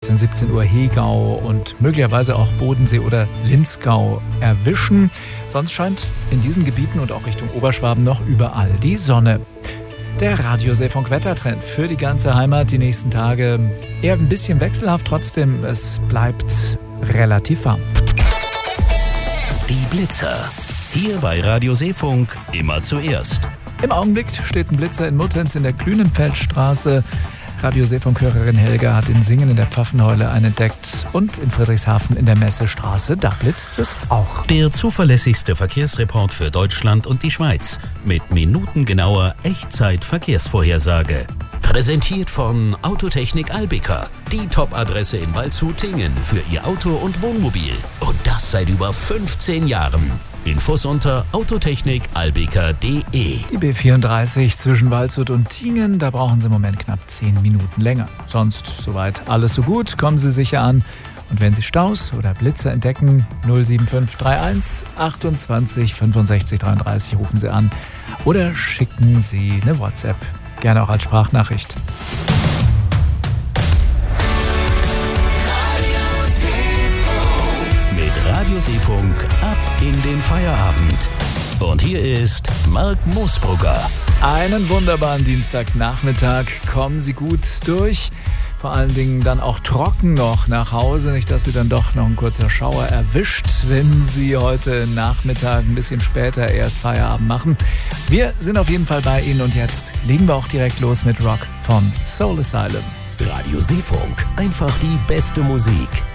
17 Uhr Hegau und möglicherweise auch Bodensee oder Linzgau erwischen. Sonst scheint in diesen Gebieten und auch Richtung Oberschwaben noch überall die Sonne. Der Radioseefunk-Wettertrend für die ganze Heimat die nächsten Tage eher ein bisschen wechselhaft, trotzdem es bleibt relativ warm. Die Blitzer. Hier bei Radioseefunk immer zuerst. Im Augenblick steht ein Blitzer in Muttenz in der Klünenfeldstraße. Radioseefunk-Hörerin Helga hat in Singen in der Pfaffenheule einen entdeckt und in Friedrichshafen in der Messestraße, da blitzt es auch. Der zuverlässigste Verkehrsreport für Deutschland und die Schweiz mit minutengenauer Echtzeit-Verkehrsvorhersage. Präsentiert von Autotechnik Albica, die Top-Adresse in Waldshut-Tingen für Ihr Auto und Wohnmobil. Und das seit über 15 Jahren. Infos unter autotechnikalbica.de. Die B34 zwischen Waldshut und Tingen, da brauchen Sie im Moment knapp 10 Minuten länger. Sonst soweit alles so gut, kommen Sie sicher an. Und wenn Sie Staus oder Blitzer entdecken, 07531 28 65 33 rufen Sie an oder schicken Sie eine WhatsApp, gerne auch als Sprachnachricht. Radioseefunk ab in den Feierabend. Und hier ist Marc Moosbrugger. Einen wunderbaren Dienstagnachmittag. Kommen Sie gut durch. Vor allen Dingen dann auch trocken noch nach Hause. Nicht, dass Sie dann doch noch ein kurzer Schauer erwischt, wenn Sie heute Nachmittag ein bisschen später erst Feierabend machen. Wir sind auf jeden Fall bei Ihnen und jetzt legen wir auch direkt los mit Rock von Soul Asylum. Radioseefunk. Einfach die beste Musik.